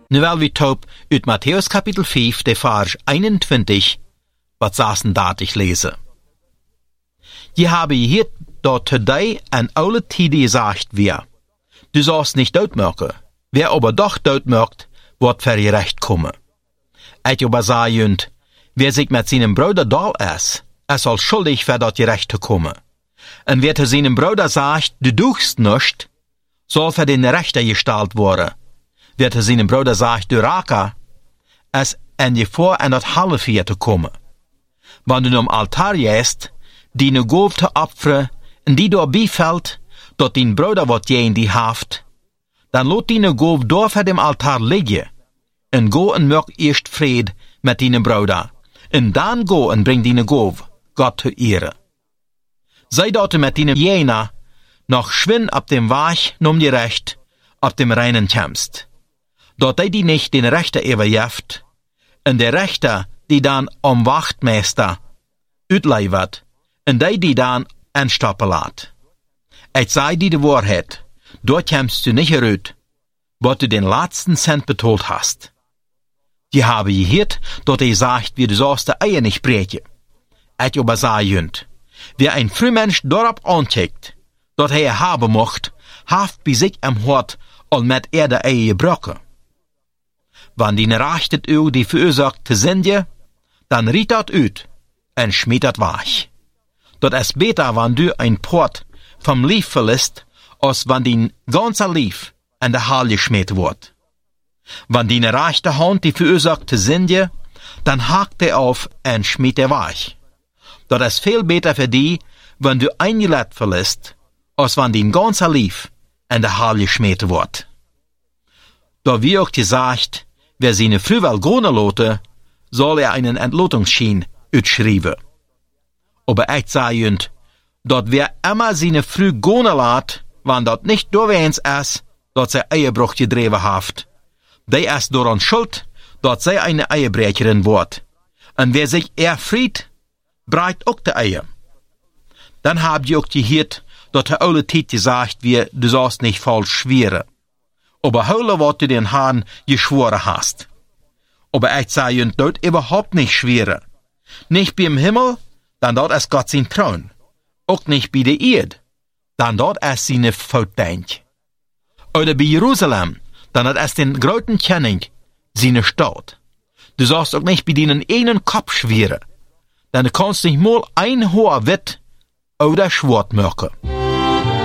Nu wel wie taub uit Matthäus kapitel 5, de vers 21, wat saßen datig lese. Je habe hier dat today en alle tijden gezegd weer. Du sollst nicht doodmerken. Wer aber doch doodmerkt, wordt ver je recht komen. Et aber sagend, wer sich met seinem Bruder dal is, soll schuldig ver dat je recht te komen. En wer te seinem Bruder sagt, du duchst nicht, soll für den Rechter gestellt worden. Wer te seinem Bruder sagt, du raker, en je voor en dat halve vier te komen. Wanneer du am Altar jest, die ne Gove te opferen, en die door bifällt, dat din Bruder wat je in die haft, dan lot die ne Gove door voor dem Altar liggen, en go en maak eerst vrede met die Bruder, en dan go en bring die Gove God te ere. Zij dat met die jena noch schwinn op dem Weg nom die Recht, op dem reinen kämpst. Dat die nicht den Rechter überjeft, en der Rechter die dan om Wachtmeister uitlevert, en die dan anstoppen laat. Ik zei die de waarheid, dort kämpst du nicht eruit, wat du den laatsten Cent betold hast. Die habe gehört, dat sagt, wie du sollst de Eier nicht breken. Ik aber sagend, wer ein Frühmensch dorop aankijkt, dat hij haben mocht, haft bij zich am Hort al met de Eier gebroken. Wanneer die rachtet u die veroorzaakt te zendje, dan riet dat uit en schmiet dat weg. Dat is beter wanneer du ein Port vom Lief verlässt, als wanneer die ganze Lief en de Haal geschmiet wordt. Wanneer die rechte Hand die veroorzaakt te zendje, dan haakt hij auf en schmiet weg. Dat is veel beter voor die, wanneer du ein Gelet verlässt, als wanneer die ganze Lief en de Haal geschmiet wordt. Da wie ook gesagt, wer seine Früh will gehen lassen, soll einen Entlotungsschein utschreiben. Aber echt sagend, dat wer immer seine Früh gehen lässt, wann dat nicht doorweens ist, dat sie Eierbruch gedreven haft, der ist daran schuld, dat sie eine Eierbrecherin wird. Und wer sich erfried, breit auch die Eier. Dann habt ihr auch gehört, dat der alle Tijd gesagt wird, du sollst nicht falsch schweren. Aber heute wat du den Herrn geschworen hast. Aber ich sage, dort überhaupt nicht schwere. Nicht beim Himmel, dann dort ist Gott sein Thron. Auch nicht bei der Erde, dann dort ist seine Voetbank. Oder bei Jerusalem, dann dort ist den großen Kenning seine Stadt. Du sollst auch nicht bei deinen einen Kopf schweren, denn du kannst nicht mal ein Haar wit oder schwart machen.